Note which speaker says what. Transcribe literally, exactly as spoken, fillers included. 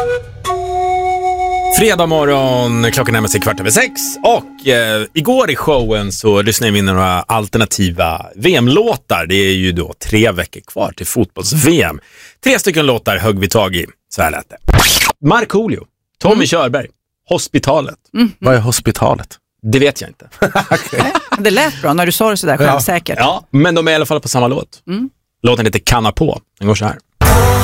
Speaker 1: Fredag morgon, klockan närmar sig kvart över sex. Och eh, igår i showen så lyssnade vi in några alternativa V M-låtar. Det är ju då tre veckor kvar till fotbolls-V M. Tre stycken låtar högg vi tag i. Så här lät det. Markoolio, Tommy mm. Körberg, Hospitalet.
Speaker 2: Mm.
Speaker 3: Vad är Hospitalet?
Speaker 1: Det vet jag inte.
Speaker 2: Okay. Det lät bra när du sa det sådär självsäkert.
Speaker 1: Ja, men de är i alla fall på samma låt. Mm. Låten heter Kanna på. Den går så här.